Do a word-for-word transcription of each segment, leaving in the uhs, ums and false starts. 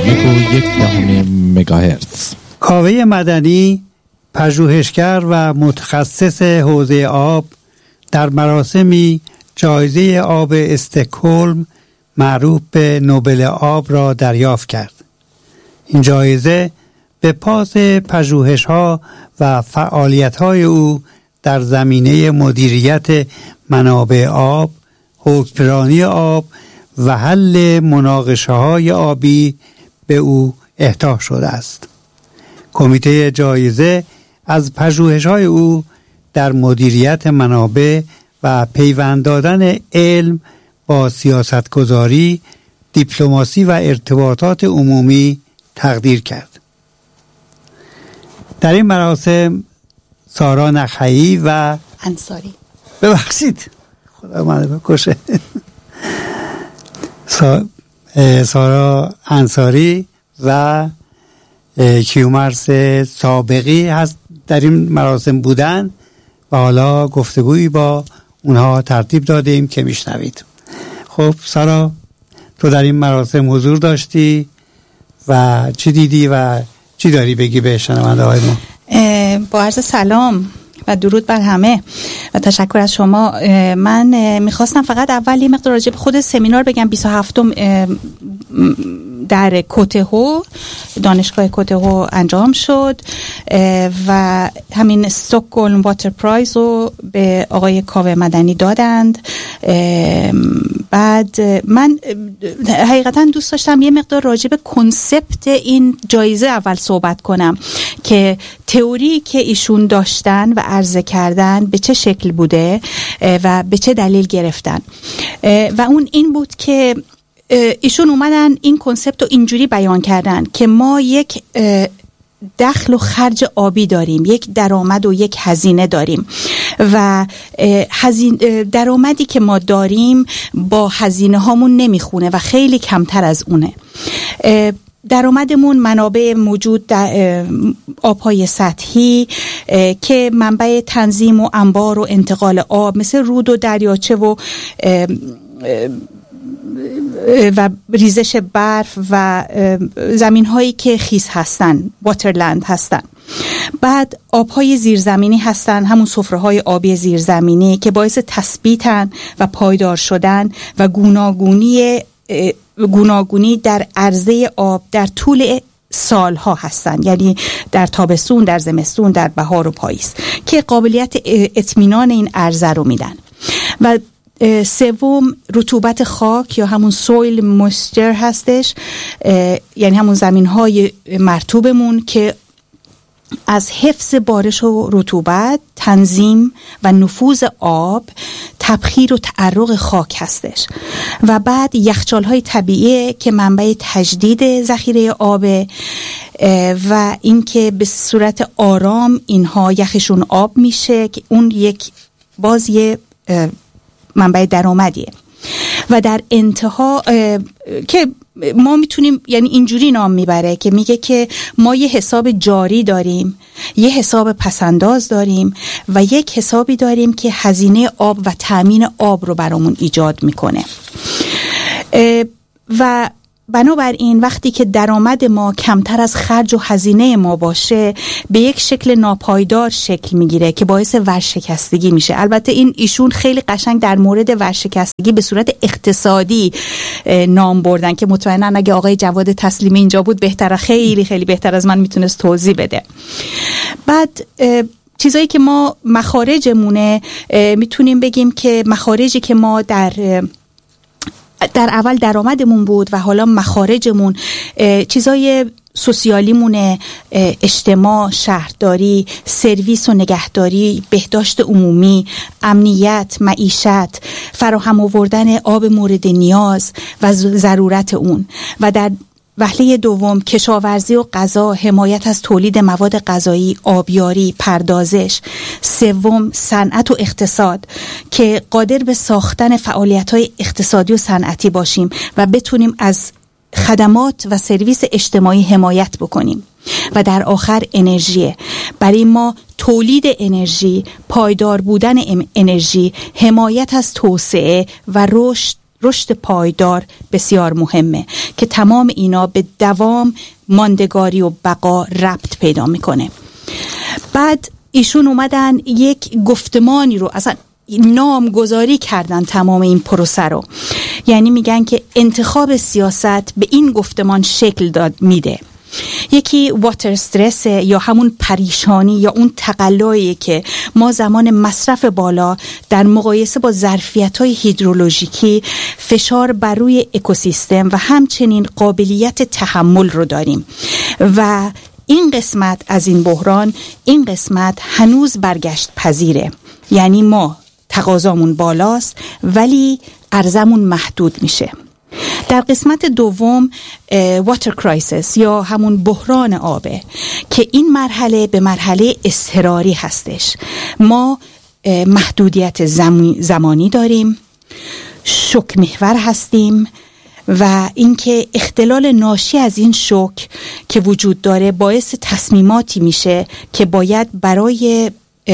یک و یک دهم مگاهرتز. کاوه مدنی، پژوهشگر و متخصص حوزه آب، در مراسمی جایزه آب استکهلم معروف به نوبل آب را دریافت کرد. این جایزه به پاس پژوهش‌ها و فعالیت‌های او در زمینه مدیریت منابع آب، حکمرانی آب و حل مناقشه‌های آبی به او اهدا شده است. کمیته جایزه از پژوهش‌های او در مدیریت منابع و پیوند دادن علم با سیاستگذاری، دیپلماسی و ارتباطات عمومی تقدیر کرد. در این مراسم سارا نخعی و انصاری ببخشید خدا منو بکشه سارا انصاری و کیومرث سابقی هست در این مراسم بودن و حالا گفتگویی با اونها ترتیب دادیم که میشنوید. خب سارا، تو در این مراسم حضور داشتی و چی دیدی و چی داری بگی به شنونده های ما؟ با عرض سلام و درود بر همه و تشکر از شما. من میخواستم فقط اول یه مقدار راجع به خود سمینار بگم. بیست و هفتم در کوتهو، دانشگاه کوتهو انجام شد و همین استکهلم واتر پرایز رو به آقای کاوه مدنی دادند. بعد من حقیقتا دوست داشتم یه مقدار راجع به کنسپت این جایزه اول صحبت کنم که تئوری که ایشون داشتن و عرضه کردن به چه شکل بوده و به چه دلیل گرفتن. و اون این بود که ایشون اومدن این کنسپت رو اینجوری بیان کردن که ما یک دخل و خرج آبی داریم، یک درآمد و یک هزینه داریم و هزینه درآمدی که ما داریم با هزینه هامون نمیخونه و خیلی کمتر از اونه. درآمدمون منابع موجود در آبهای سطحی که منبع تنظیم و انبار و انتقال آب مثل رود و دریاچه و و ریزش برف و زمین هایی که خیس هستن، واترلند هستن. بعد آبهای زیرزمینی هستن، همون سفره های آبی زیرزمینی که باعث تثبیتن و پایدار شدن و گوناگونی گوناگونی در عرضه آب در طول سالها هستن، یعنی در تابستون، در زمستون، در بهار و پاییز که قابلیت اطمینان این عرضه رو میدن. و سوم رطوبت خاک یا همون سویل مویسچر هستش، یعنی همون زمین های مرطوبمون که از حفظ بارش و رطوبت، تنظیم و نفوذ آب، تبخیر و تعرق خاک هستش. و بعد یخچال های طبیعی که منبع تجدید ذخیره آب و اینکه به صورت آرام اینها یخشون آب میشه که اون یک باز یه منبع درآمدیه. و در انتها که ما میتونیم، یعنی اینجوری نام میبره که میگه که ما یه حساب جاری داریم، یه حساب پسنداز داریم و یک حسابی داریم که هزینه آب و تامین آب رو برامون ایجاد میکنه. و بنابراین وقتی که درآمد ما کمتر از خرج و هزینه ما باشه به یک شکل ناپایدار شکل میگیره که باعث ورشکستگی میشه. البته این ایشون خیلی قشنگ در مورد ورشکستگی به صورت اقتصادی نام بردن که مطمئنا اگه آقای جواد تسلیمی اینجا بود بهتره، خیلی خیلی بهتر از من میتونست توضیح بده. بعد چیزایی که ما مخارجمونه میتونیم بگیم که مخارجی که ما در در اول درآمدمون بود و حالا مخارجمون چیزای سوسیالیمونه، اجتماع، شهرداری، سرویس و نگهداری، بهداشت عمومی، امنیت، معیشت، فراهم آوردن آب مورد نیاز و ضرورت اون. و در وهله دوم کشاورزی و غذا، حمایت از تولید مواد غذایی، آبیاری، پردازش. سوم صنعت و اقتصاد که قادر به ساختن فعالیت‌های اقتصادی و صنعتی باشیم و بتونیم از خدمات و سرویس اجتماعی حمایت بکنیم. و در آخر انرژی، برای ما تولید انرژی، پایدار بودن انرژی، حمایت از توسعه و رشد رشد پایدار بسیار مهمه که تمام اینا به دوام، ماندگاری و بقا ربط پیدا میکنه. بعد ایشون اومدن یک گفتمانی رو اصلا نامگذاری کردن تمام این پروسه رو، یعنی میگن که انتخاب سیاست به این گفتمان شکل داد میده. یکی واتر استرس یا همون پریشانی یا اون تقلایی که ما زمان مصرف بالا در مقایسه با ظرفیت‌های هیدرولوژیکی فشار بر روی اکوسیستم و همچنین قابلیت تحمل رو داریم و این قسمت از این بحران، این قسمت هنوز برگشت پذیره. یعنی ما تقاضامون بالاست ولی عرضمون محدود میشه. در قسمت دوم واتر کرایسیس یا همون بحران آبه که این مرحله به مرحله اضطراری هستش. ما محدودیت زمانی داریم، شوک محور هستیم و اینکه اختلال ناشی از این شوک که وجود داره باعث تصمیماتی میشه که باید برای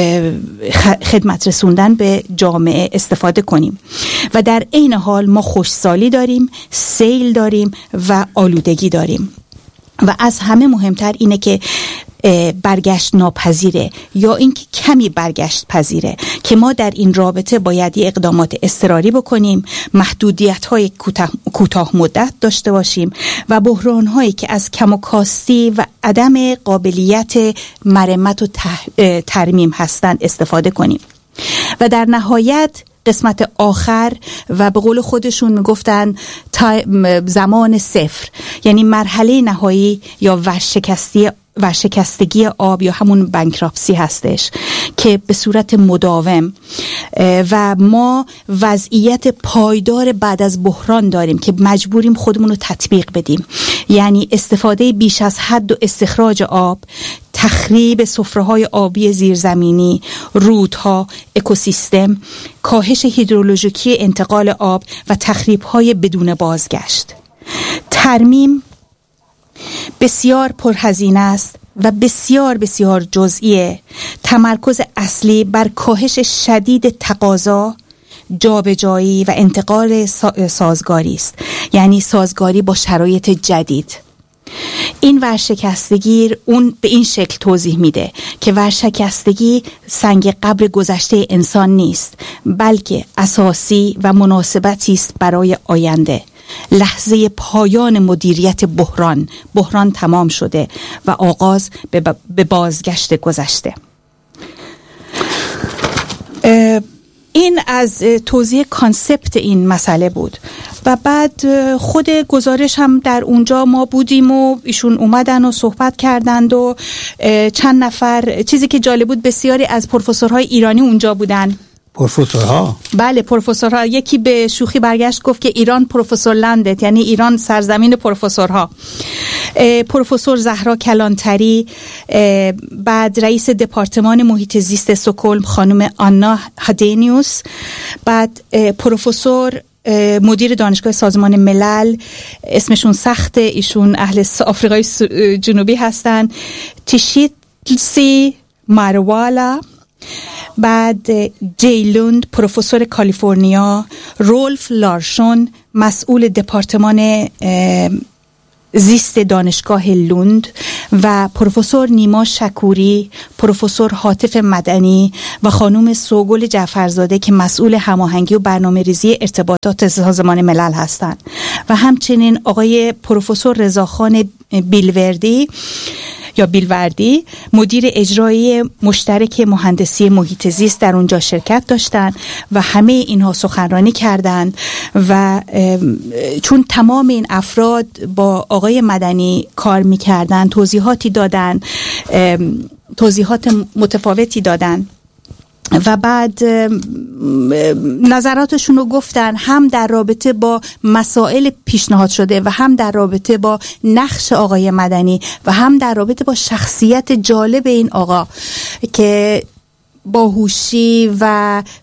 خدمت رسوندن به جامعه استفاده کنیم و در عین حال ما خشکسالی داریم، سیل داریم و آلودگی داریم و از همه مهمتر اینه که برگشت ناپذیره یا اینکه کمی برگشت پذیره که ما در این رابطه باید اقدامات اضطراری بکنیم، محدودیت‌های کوتاه مدت داشته باشیم و بحران‌هایی که از کم و کاستی و عدم قابلیت مرمت و ترمیم هستند استفاده کنیم. و در نهایت قسمت آخر و به قول خودشون میگفتن زمان صفر، یعنی مرحله نهایی یا ورشکستی ورشکستگی آب یا همون بانکراپسی هستش که به صورت مداوم و ما وضعیت پایدار بعد از بحران داریم که مجبوریم خودمون رو تطبیق بدیم. یعنی استفاده بیش از حد و استخراج آب، تخریب سفره‌های آبی زیرزمینی، رودها، اکوسیستم، کاهش هیدرولوژیکی انتقال آب و تخریب‌های بدون بازگشت. ترمیم بسیار پرهزینه است و بسیار بسیار جزئیه. تمرکز اصلی بر کاهش شدید تقاضا، جابجایی و انتقال سازگاری است، یعنی سازگاری با شرایط جدید. این ورشکستگی اون به این شکل توضیح میده که ورشکستگی سنگ قبر گذشته انسان نیست، بلکه اساسی و مناسبتی است برای آینده. لحظه پایان مدیریت بحران بحران تمام شده و آغاز به بازگشت گذشته. این از توضیح کانسپت این مسئله بود و بعد خود گزارش هم در اونجا ما بودیم و ایشون اومدن و صحبت کردند و چند نفر، چیزی که جالب بود بسیاری از پروفسورهای ایرانی اونجا بودن. پروفسورها؟ بله پروفسورها. یکی به شوخی برگشت گفت که ایران پروفسور لندت، یعنی ایران سرزمین پروفسورها. پروفسور زهرا کلانتری، بعد رئیس دپارتمان محیط زیست استکهلم خانم آنا هادینیوس، بعد پروفسور مدیر دانشگاه سازمان ملل، اسمشون سخته، ایشون اهل آفریقای جنوبی هستن، تیشیتسی ماروالا، بعد جیلوند پروفسور کالیفرنیا، رولف لارشون مسئول دپارتمان زیست دانشگاه لوند و پروفسور نیما شکوری، پروفسور حاطف مدنی و خانم سوگل جعفرزاده که مسئول هماهنگی و برنامه‌ریزی ارتباطات سازمان ملل هستند و همچنین آقای پروفسور رضاخان بیلوردی یا بیلوردی مدیر اجرایی مشترک مهندسی محیط زیست در اونجا شرکت داشتند و همه اینها سخنرانی کردند و چون تمام این افراد با آقای مدنی کار می‌کردند توضیحاتی دادن، توضیحات متفاوتی دادن و بعد نظراتشون رو گفتن، هم در رابطه با مسائل پیشنهاد شده و هم در رابطه با نقش آقای مدنی و هم در رابطه با شخصیت جالب این آقا که باهوشی و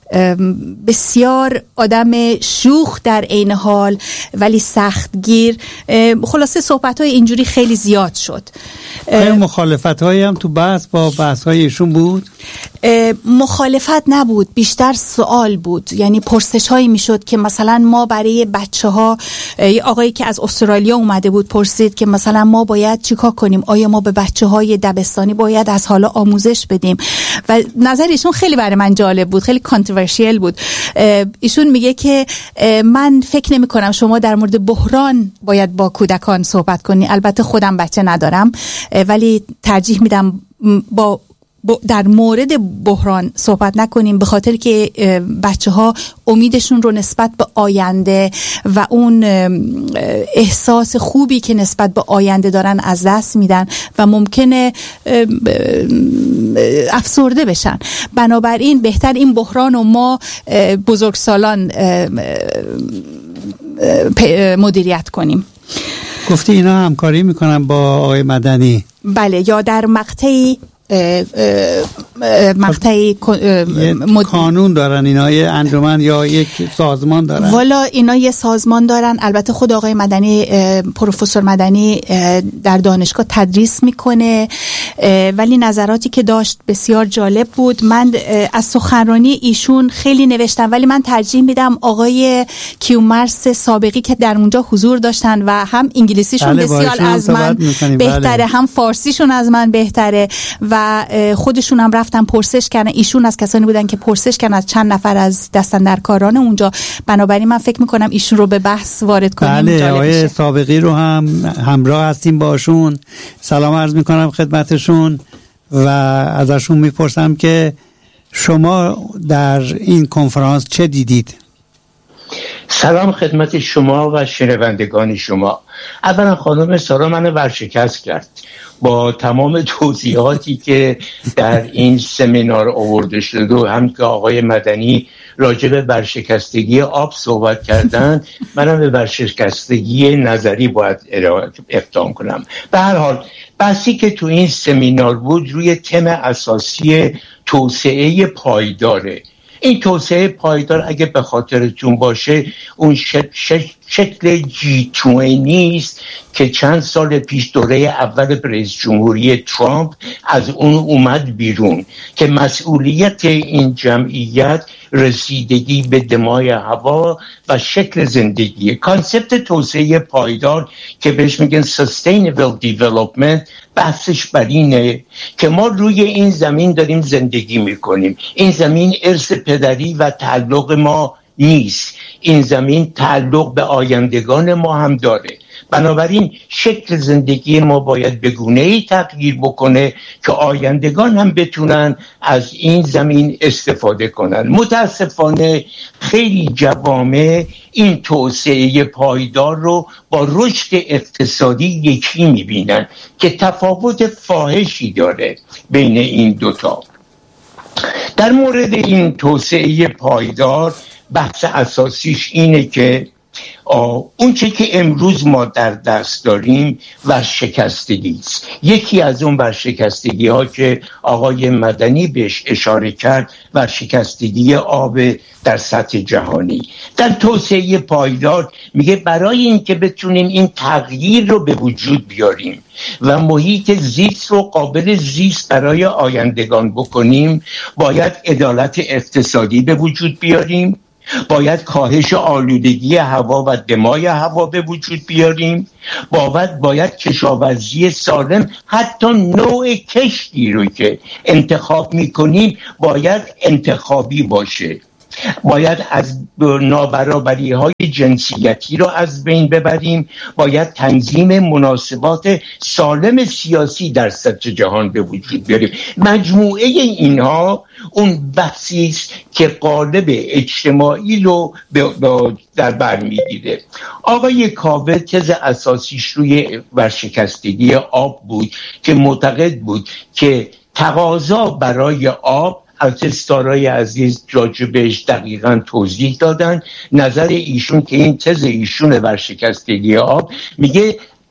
بسیار آدم شوخ در عین حال ولی سختگیر. خلاصه صحبت‌های اینجوری خیلی زیاد شد. مخالفت‌هایی هم تو بحث با بحث‌های ایشون بود؟ مخالفت نبود، بیشتر سوال بود. یعنی پرسش هایی میشد که مثلا ما برای بچه ها، آقایی که از استرالیا اومده بود پرسید که مثلا ما باید چیکار کنیم، آیا ما به بچه های دبستانی باید از حالا آموزش بدیم؟ و نظر ایشون خیلی برای من جالب بود، خیلی کانتروورشیل بود. ایشون میگه که من فکر نمی کنم شما در مورد بحران باید با کودکان صحبت کنی. البته خودم بچه ندارم ولی ترجیح میدم با در مورد بحران صحبت نکنیم، به خاطر که بچه ها امیدشون رو نسبت به آینده و اون احساس خوبی که نسبت به آینده دارن از دست میدن و ممکنه افسرده بشن. بنابراین بهتر این بحران رو ما بزرگسالان مدیریت کنیم. گفتی اینا همکاری میکنن با آقای مدنی؟ بله، یا در مقطعی مقطعی مد... قانون دارن اینا، یه انجمن یا یک سازمان دارن؟ والا اینا یه سازمان دارن. البته خود آقای مدنی، پروفسور مدنی در دانشگاه تدریس میکنه ولی نظراتی که داشت بسیار جالب بود. من از سخنرانی ایشون خیلی نوشتم ولی من ترجیح میدم آقای کیومرث سابقی که در اونجا حضور داشتن و هم انگلیسیشون بله بسیار از من بهتره، بله. هم فارسیشون از من بهتره و خودشون هم رفتن پرسش کردن. ایشون از کسانی بودن که پرسش کردن از چند نفر از دستاندرکاران اونجا. بنابراین من فکر میکنم ایشون رو به بحث وارد کنیم. بله، آقای سابقی رو هم همراه هستیم باشون. سلام عرض میکنم خدمتشون و ازشون میپرسم که شما در این کنفرانس چه دیدید؟ سلام خدمت شما و شنوندگان شما. اولا خانم سارا منو ورشکست کرد با تمام توضیحاتی که در این سمینار آورده شده و هم که آقای مدنی راجع به ورشکستگی آب صحبت کردن. منم به ورشکستگی نظری باید اقدام کنم. به هر حال بحثی که تو این سمینار بود روی تم اساسی توسعه پایداره. این توسعه پایدار اگه به خاطرتون باشه اون شکل جی بیست است که چند سال پیش دوره اول رئیس جمهوری ترامپ از اون اومد بیرون که مسئولیت این جمعیت رسیدگی به دمای هوا و شکل زندگی. کانسپت توسعه پایدار که بهش میگن sustainable development بحثش بر اینه که ما روی این زمین داریم زندگی میکنیم. این زمین ارث پدری و تعلق ما نیست. این زمین تعلق به آیندگان ما هم داره. بنابراین شکل زندگی ما باید به گونه‌ای تغییر بکنه که آیندگان هم بتونن از این زمین استفاده کنن. متاسفانه خیلی جوامع این توسعه پایدار رو با رشد اقتصادی یکی میبینن که تفاوت فاحشی داره بین این دوتا. در مورد این توسعه پایدار بحث اساسیش اینه که اون چه که امروز ما در دست داریم ورشکستگی است. یکی از اون ورشکستگی ها که آقای مدنی بهش اشاره کرد ورشکستگی آب در سطح جهانی. در توسعه پایدار میگه برای اینکه بتونیم این تغییر رو به وجود بیاریم و محیط زیست رو قابل زیست برای آیندگان بکنیم باید عدالت اقتصادی به وجود بیاریم، باید کاهش آلودگی هوا و دمای هوا به وجود بیاریم، باید باید کشاورزی سالم، حتی نوع کشتی رو که انتخاب میکنیم باید انتخابی باشه. باید از نابرابری های جنسیتی رو از بین ببریم، باید تنظیم مناسبات سالم سیاسی در سطح جهان به وجود بیاریم. مجموعه اینها اون بحثی است که قالب اجتماعی رو در بر میگیره. آقای کاوه تز اساسیش روی ورشکستگی آب بود که معتقد بود که تقاضا برای آب، از سارای عزیز راجبش دقیقاً توضیح دادن. نظر ایشون که این تز ایشون ورشکستگی آب میگه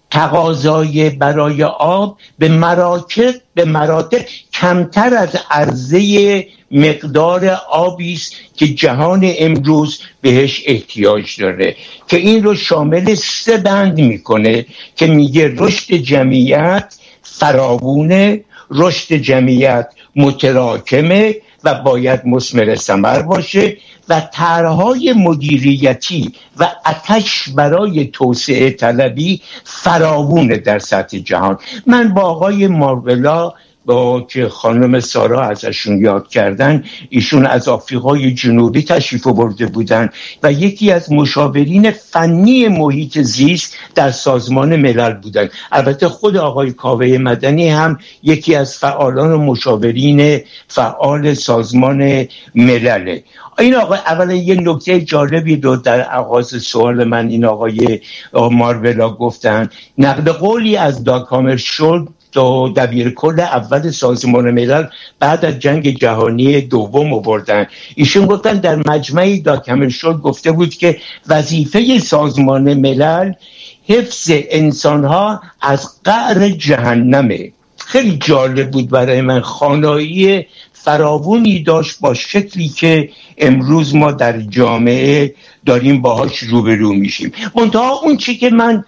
تقاضای برای آب به مراتب به مراتب کمتر از عرضه مقدار آبی است که جهان امروز بهش احتیاج داره، که این رو شامل سه بند میکنه که میگه رشد جمعیت فراوونه، رشد جمعیت متراکمه و باید مثمر ثمر باشه و طرح‌های مدیریتی و آتش برای توسعه طلبی فراوونه در سطح جهان. من با آقای مارولا با که خانم سارا ازشون یاد کردن، ایشون از آفریقای جنوبی تشریف آورده بودن و یکی از مشاورین فنی محیط زیست در سازمان ملل بودن. البته خود آقای کاوه مدنی هم یکی از فعالان و مشاورین فعال سازمان ملله. این آقای اولا یه نکته جالبی رو در آغاز سوال من این آقای مارولا گفتن. نقل قولی از داگ هامرشولد تو دبیرکل اول سازمان ملل بعد از جنگ جهانی دوم آوردن. ایشون گفتن در مجمع داگ هامرشولد گفته بود که وظیفه سازمان ملل حفظ انسانها از قعر جهنمه. خیلی جالب بود برای من، خانایی فراوانی داشت با شکلی که امروز ما در جامعه داریم باهاش روبرو میشیم. منتها اون چی که من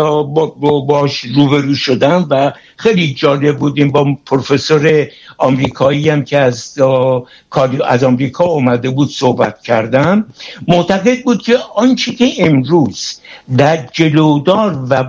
باهاش روبرو شدم و خیلی جالب بودیم، با پروفسور آمریکایی هم که از از آمریکا اومده بود صحبت کردم، معتقد بود که آنچه که امروز در جلودار و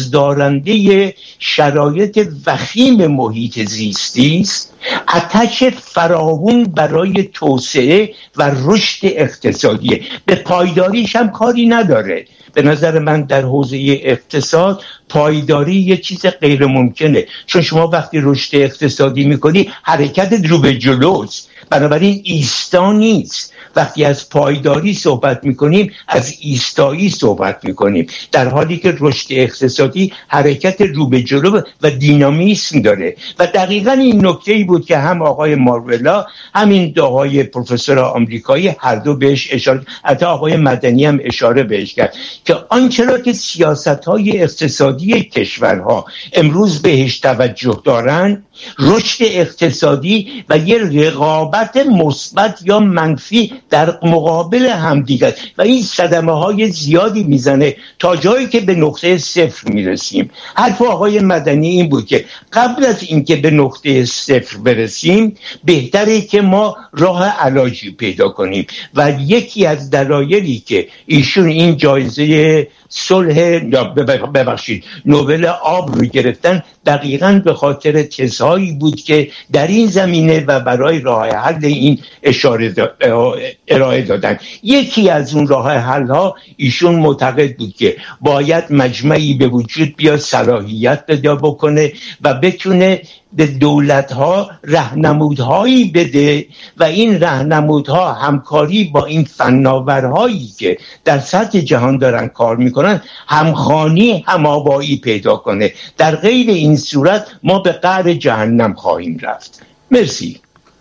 بازدارنده شرایط وخیم محیط زیستی است، آتش فراوون برای توسعه و رشد اقتصادی، به پایداریش هم کاری نداره. به نظر من در حوزه اقتصاد پایداری یه چیز غیر ممکنه، چون شما وقتی رشد اقتصادی میکنی حرکت رو به جلوست، بنابراین ایستا نیست. وقتی از پایداری صحبت میکنیم از ایستایی صحبت میکنیم، در حالی که رشد اقتصادی حرکت رو به جلو و دینامیسم داره. و دقیقاً این نکته‌ای بود که هم آقای مارولا همین دو آقای پروفسور آمریکایی هر دو بهش اشاره، حتی آقای مدنی هم اشاره بهش کرد که آنچه را که سیاست‌های اقتصادی کشورها امروز بهش توجه دارن، رشد اقتصادی و یه رقابت مثبت یا منفی در مقابل همدیگر و این صدمه های زیادی میزنه تا جایی که به نقطه صفر میرسیم. حرف آقای مدنی این بود که قبل از اینکه به نقطه صفر برسیم بهتره که ما راه علاجی پیدا کنیم و یکی از دلایلی که ایشون این جایزه صلح یا ببخشید نوبل آب رو گرفتن دقیقاً به خاطر تزهایی بود که در این زمینه و برای راه حل این اشاره ارائه دادن. یکی از اون راه حل ها ایشون معتقد بود که باید مجمعی به وجود بیاد صلاحیت پیدا بکنه و بتونه به دولت‌ها راهنمودهایی بده و این راهنمودها همکاری با این فناورهایی که در سطح جهان دارن کار میکنن همخوانی هماوایی پیدا کنه. در غیر این صورت ما به قعر جهنم خواهیم رفت. مرسی.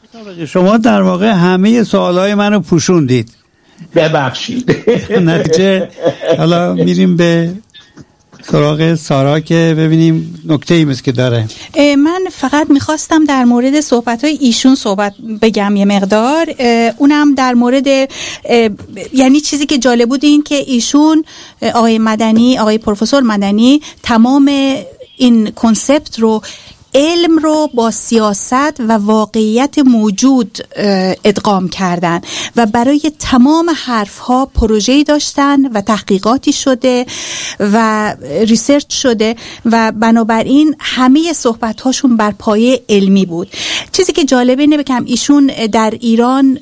شما در واقع همه سوالای منو پوشوندید. ببخشید. نتیجه حالا میریم به سراغ سارا که ببینیم نکته ای مثل که داره. من فقط میخواستم در مورد صحبت‌های ایشون صحبت بگم یه مقدار، اونم در مورد یعنی چیزی که جالب بود این که ایشون آقای مدنی آقای پروفسور مدنی تمام این کنسپت رو علم رو با سیاست و واقعیت موجود ادغام کردن و برای تمام حرفها پروژه‌ای داشتن و تحقیقاتی شده و ریسرچ شده و بنابراین همه صحبت‌هاشون بر پایه علمی بود. چیزی که جالبه اینه بگم ایشون در ایران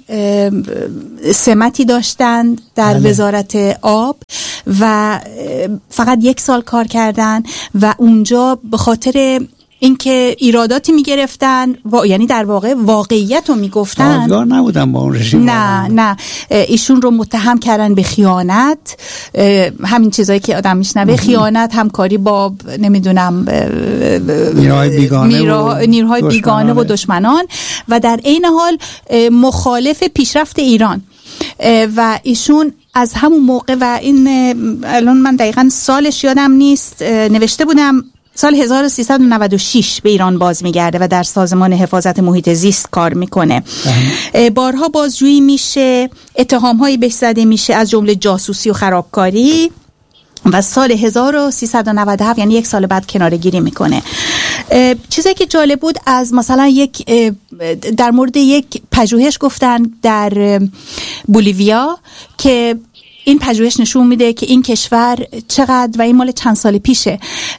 سمتی داشتن در بله. وزارت آب و فقط یک سال کار کردن و اونجا به خاطر اینکه ایراداتی میگرفتن و... یعنی در واقع واقعیت رو میگفتن، سازگار نبودن با اون رژیم. نه نه ایشون رو متهم کردن به خیانت، همین چیزایی که آدم میشنوه، خیانت، همکاری با نمیدونم نیروهای بیگانه نیرو... و نیروهای بیگانه و دشمنان و در عین حال مخالف پیشرفت ایران. و ایشون از همون موقع و این الان من دقیقاً سالش یادم نیست، نوشته بودم سال هزار و سیصد و نود و شش به ایران باز میگرده و در سازمان حفاظت محیط زیست کار میکنه. بارها بازجویی میشه، اتهامهایی بهش زده میشه از جمله جاسوسی و خرابکاری و سال هزار و سیصد و نود و هفت یعنی یک سال بعد کناره‌گیری میکنه. چیزی که جالب بود از مثلا یک در مورد یک پژوهش گفتن در بولیویا که این پژوهش نشون میده که این کشور چقدر، و این مال چند سال پیشه،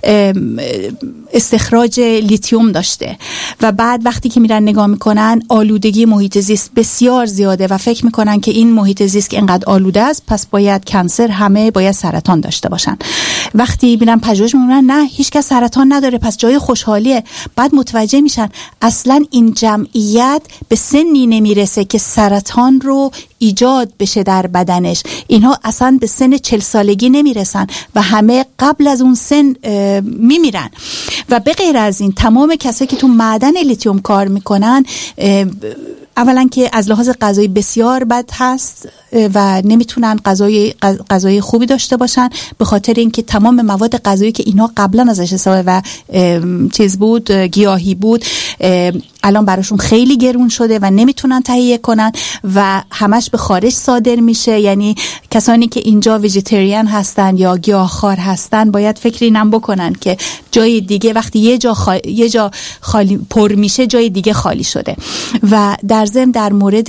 استخراج لیتیوم داشته و بعد وقتی که میرن نگاه میکنن آلودگی محیط زیست بسیار زیاده و فکر میکنن که این محیط زیست که اینقدر آلوده است پس باید کنسر، همه باید سرطان داشته باشن. وقتی میرن پژوهش میکنن نه هیچ کس سرطان نداره پس جای خوشحالیه. بعد متوجه میشن اصلا این جمعیت به سنی نمیرسه که سرطان رو ایجاد بشه در بدنش، اینها اصلا به سن چل سالگی نمیرسن و همه قبل از اون سن میمیرن. و به غیر از این تمام کسایی که تو معدن لیتیوم کار میکنن اولا که از لحاظ غذایی بسیار بد هست و نمیتونن غذای غذای خوبی داشته باشن به خاطر اینکه تمام مواد غذایی که اینها قبلا ازش استفاده و چیز بود، گیاهی بود، الان براشون خیلی گرون شده و نمیتونن تهیه کنن و همش به خارج صادر میشه. یعنی کسانی که اینجا ویژیتریان هستن یا گیاهخوار هستن باید فکر اینم بکنن که جای دیگه وقتی یه جا خالی، یه جا خالی پر میشه جای دیگه خالی شده. و در ضمن در مورد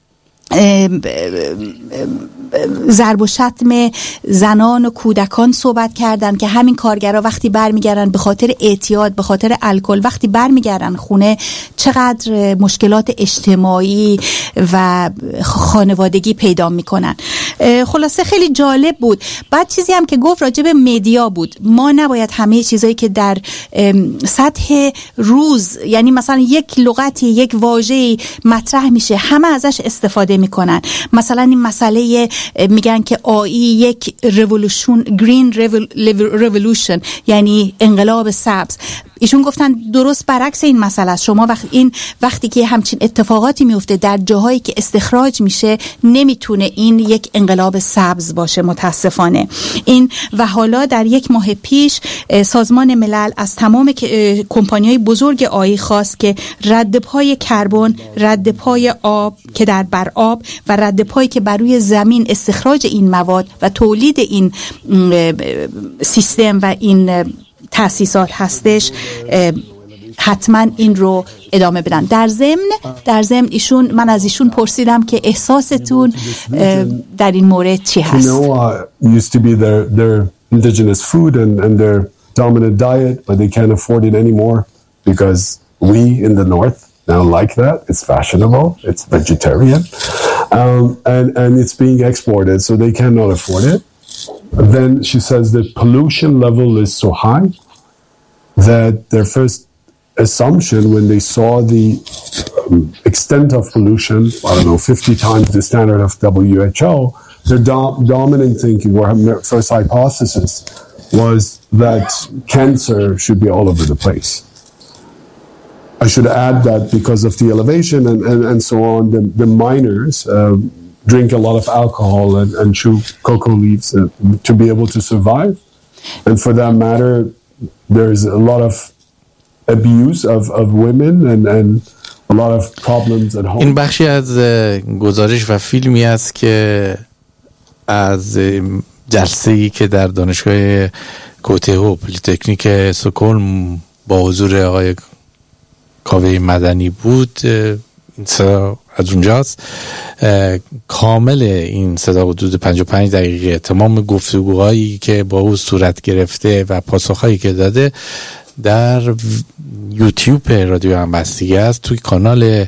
ضرب و شتم زنان و کودکان صحبت کردن که همین کارگرها وقتی برمیگردن به خاطر اعتیاد، به خاطر الکل، وقتی برمیگردن خونه چقدر مشکلات اجتماعی و خانوادگی پیدا میکنن. خلاصه خیلی جالب بود. بعد چیزی هم که گفت راجع به مدیا بود، ما نباید همه چیزایی که در سطح روز، یعنی مثلا یک لغتی، یک واژه‌ای مطرح میشه همه ازش استفاده میکنن. مثلا این مسئله میگن که آی یک رولوشن، گرین رولوشن، یعنی انقلاب سبز. ایشون گفتن درست برعکس این مسئله است. شما وقت این وقتی که همچین اتفاقاتی میفته در جاهایی که استخراج میشه نمیتونه این یک انقلاب سبز باشه متاسفانه. این و حالا در یک ماه پیش سازمان ملل از تمام کمپانی‌های بزرگ آی خواست که رد پای کربن، رد پای آب که در بر آب و رد پایی که بر روی زمین استخراج این مواد و تولید این سیستم و این تأسیسات هستش حتما این رو ادامه بدن. در ضمن در ضمن ایشون من از ایشون پرسیدم که احساستون در این مورد چی هست؟ You know, uh, used to be their their indigenous food and and their dominant diet, but they can't afford it anymore because we in the north now like that. It's fashionable. It's vegetarian, um, and and it's being exported, so they cannot afford it. Then she says the pollution level is so high that their first assumption when they saw the um, extent of pollution, I don't know, fifty times the standard of W H O, their do- dominant thinking or first hypothesis was that cancer should be all over the place. I should add that because of the elevation and, and, and so on, the, the miners uh, drink a lot of alcohol and, and chew cocoa leaves uh, to be able to survive. And for that matter, there's a lot of abuse of, of women and, and a lot of problems at home. این بخشی از گزارش و فیلمی است که از جلسه‌ای که در دانشگاه کوتهو پلی‌تکنیک استکهلم با حضور آقای کاوه مدنی بود، این صدا از اونجاست. کامل این صدا حدود پنجاه و پنج دقیقه تمام گفتگوهایی که با او صورت گرفته و پاسخهایی که داده در یوتیوب رادیو همبستگی است. توی کانال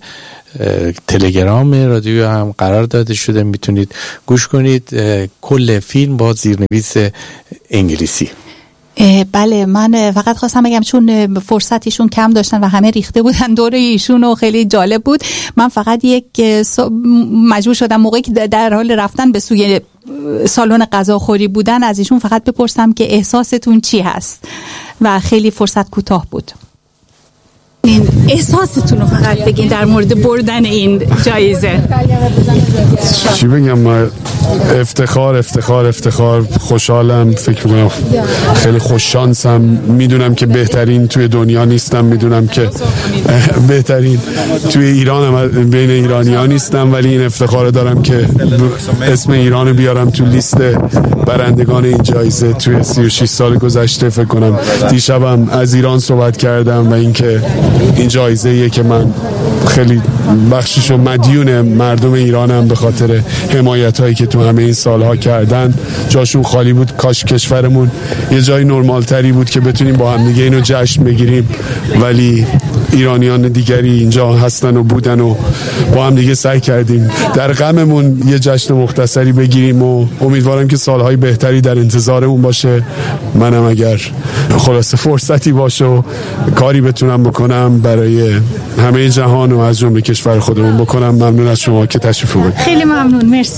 تلگرام رادیو هم قرار داده شده، میتونید گوش کنید. کل فیلم با زیرنویس انگلیسی. بله، من فقط خواستم بگم چون فرصتیشون کم داشتن و همه ریخته بودن دور ایشون و خیلی جالب بود، من فقط یک مجبور شدم موقعی که در حال رفتن به سوی سالن غذاخوری بودن از ایشون فقط بپرسم که احساستون چی هست و خیلی فرصت کوتاه بود. این احساستون رو فقط بگین در مورد بردن این جایزه. چی بگم؟ من افتخار افتخار افتخار خوشحالم، فکر میکنم خیلی خوش شانسم، میدونم که بهترین توی دنیا نیستم، میدونم که بهترین توی ایران هم بین ایرانی ها نیستم، ولی این افتخار دارم که اسم ایران رو بیارم تو لیست برندگان این جایزه. توی سی و شش سال گذشته فکر کنم دیشبم از ایران صحبت کردم و اینکه این جایزه ایه که من خیلی بخششو مدیون مردم ایرانم به خاطر حمایت هایی که تو همه این سالها کردن. جاشون خالی بود، کاش کشورمون یه جای نرمال تری بود که بتونیم با هم دیگه اینو جشن بگیریم، ولی ایرانیان دیگری اینجا هستن و بودن و با هم دیگه سعی کردیم در غممون یه جشن مختصری بگیریم و امیدوارم که سالهای بهتری در انتظارمون باشه. منم اگر خلاص فرصتی باشه و کاری بتونم بکنم برای همه جهان و از جمله کشور خودمون بکنم. ممنون از شما که تشریف آوردید. خیلی ممنون، مرسی.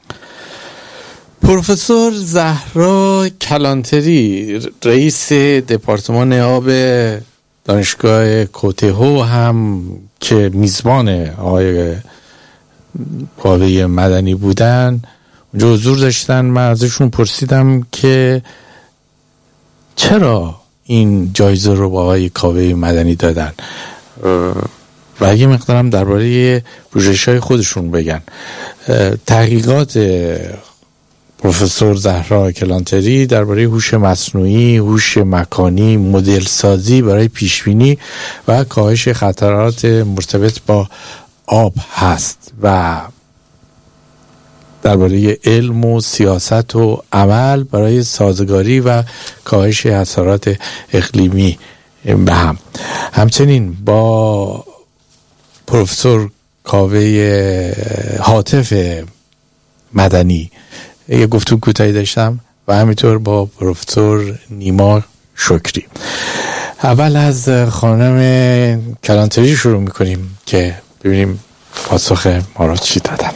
پروفسور زهرا کلانتری، رئیس دپارتمان آب دانشگاه کوتهو هم که میزبان آقای کاوه مدنی بودن اونجا حضور داشتن. من ازشون پرسیدم که چرا این جایزه رو با آقای کاوه مدنی دادن و اگه مقدارم درباره پروژه‌های خودشون بگن. تحقیقات پروفسور زهرا کلانتری درباره هوش مصنوعی، هوش مکانی، مدل سازی برای پیشبینی و کاهش خطرات مرتبط با آب هست و درباره علم و سیاست و عمل برای سازگاری و کاهش اثرات اقلیمی به هم. همچنین با پروفسور کاوه هاتف مدنی یه گفتگو کوتاهی داشتم و همینطور با پروفسور نیما شکری. اول از خانم کلانتری شروع میکنیم که ببینیم پاسخ ما رو چی دادن.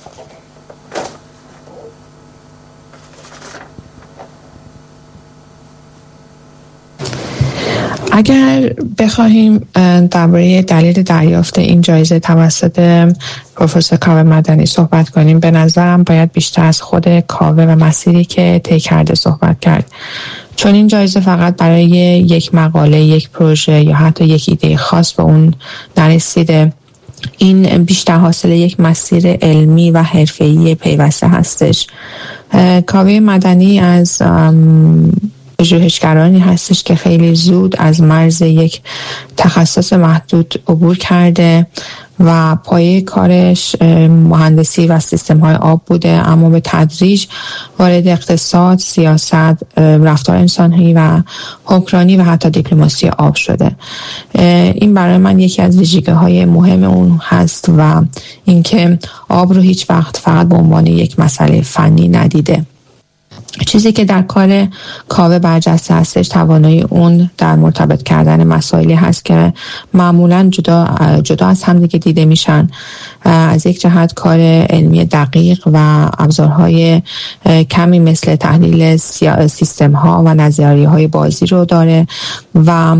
اگر بخواهیم درباره دلیل دریافت این جایزه توسط پروفسور کاوه مدنی صحبت کنیم، به نظرم باید بیشتر از خود کاوه و مسیری که طی کرده صحبت کرد، چون این جایزه فقط برای یک مقاله، یک پروژه یا حتی یک ایده خاص به اون نرسیده. این بیشتر حاصل یک مسیر علمی و حرفه‌ای پیوسته هستش. کاوه مدنی از پژوهشگرانی هستش که خیلی زود از مرز یک تخصص محدود عبور کرده و پایه کارش مهندسی و سیستم های آب بوده، اما به تدریج وارد اقتصاد، سیاست، رفتار انسانی و حکمرانی و حتی دیپلماسی آب شده. این برای من یکی از ویژگی های مهم اون هست و اینکه آب رو هیچ وقت فقط به عنوان یک مسئله فنی ندیده. چیزی که در کار کاوه برجسته هستش توانایی اون در مرتبط کردن مسائلی هست که معمولاً جدا جدا از هم دیگه دیده میشن. از یک جهت کار علمی دقیق و ابزارهای کمی مثل تحلیل سیستم ها و نظریه های بازی رو داره و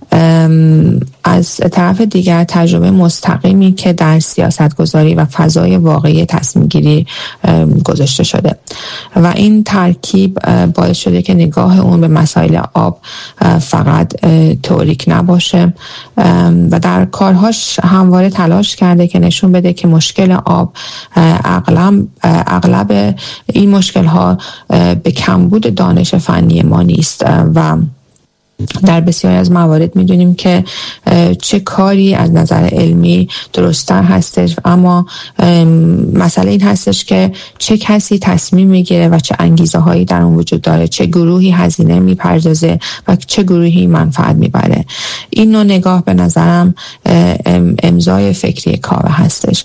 از طرف دیگر تجربه مستقیمی که در سیاستگذاری و فضای واقعی تصمیم گیری گذاشته شده و این ترکیب باعث شده که نگاه اون به مسائل آب فقط تئوریک نباشه و در کارهاش همواره تلاش کرده که نشون بده که مشکل آب اغلب اغلب این مشکل ها به کمبود دانش فنی ما نیست و در بسیاری از موارد میدونیم که چه کاری از نظر علمی درست‌تر هستش، اما مسئله این هستش که چه کسی تصمیم میگیره و چه انگیزه هایی در اون وجود داره، چه گروهی هزینه میپردازه و چه گروهی منفعت میبره. این نوع نگاه به نظرم امضای فکری کاوه هستش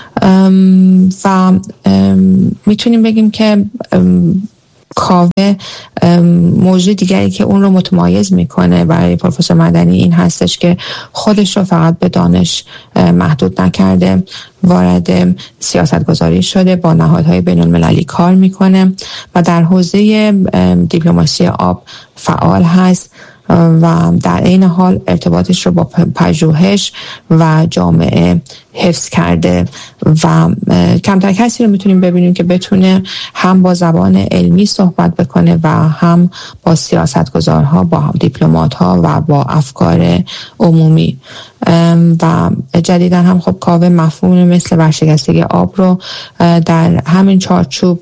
و میتونیم بگیم که کاوه موضوع دیگری که اون رو متمایز میکنه برای پروفسور مدنی این هستش که خودش رو فقط به دانش محدود نکرده، وارد سیاست گذاری شده، با نهادهای بین المللی کار میکنه و در حوزه دیپلماسی آب فعال هست و در این حال ارتباطش رو با پژوهش و جامعه حفظ کرده و کمتر کسی رو میتونیم ببینیم که بتونه هم با زبان علمی صحبت بکنه و هم با سیاستگزارها، با دیپلمات‌ها و با افکار عمومی. و جدیدا هم خب کاوه مفهوم مثل ورشکستگی آب رو در همین چارچوب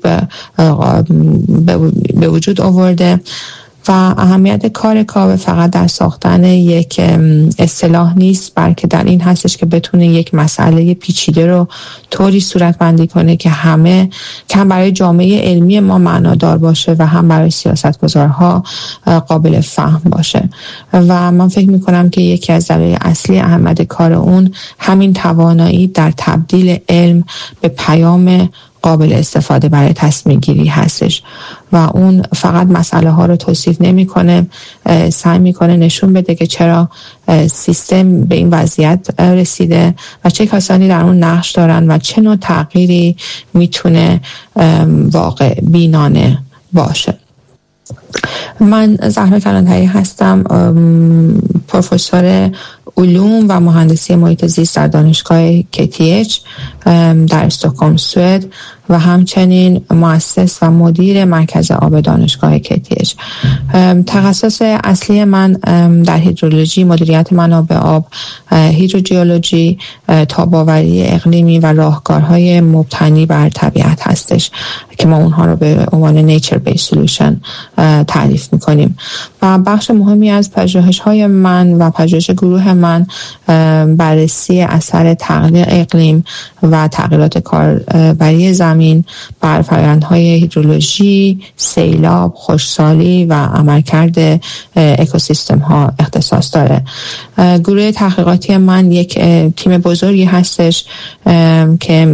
به وجود آورده و اهمیت کار کاوه فقط در ساختن یک اصطلاح نیست، بلکه در این هستش که بتونه یک مسئله پیچیده رو طوری صورتبندی کنه که همه که هم برای جامعه علمی ما معنادار باشه و هم برای سیاستگزارها قابل فهم باشه. و من فکر میکنم که یکی از دلایل اصلی اهمیت کار اون همین توانایی در تبدیل علم به پیام قابل استفاده برای تصمیم گیری هستش و اون فقط مسئله ها رو توصیف نمی کنه، سعی می کنه نشون بده که چرا سیستم به این وضعیت رسیده و چه کسانی در اون نقش دارن و چه نوع تغییری میتونه واقع بینانه باشه. من زهرا کلانتری هستم، پروفسور علوم و مهندسی محیط زیست در دانشگاه کی تی اچ در استکهلم سوئد و همچنین مؤسس و مدیر مرکز آب دانشگاه کی تی اچ. تخصص اصلی من در هیدرولوژی، مدیریت منابع آب، هیدروژئولوژی، تاب‌آوری اقلیمی و راهکارهای مبتنی بر طبیعت هستش که ما اونها رو به عنوان nature based solution تعریف میکنیم. و بخش مهمی از پژوهش‌های من و پژوهش گروه من بررسی اثر تغییر اقلیم و تغییرات کاربری زمین بر فرآیندهای هیدرولوژی، سیلاب، خشکسالی و عملکرد اکوسیستم ها اختصاص داره. گروه تحقیقاتی من یک تیم بزرگی هستش که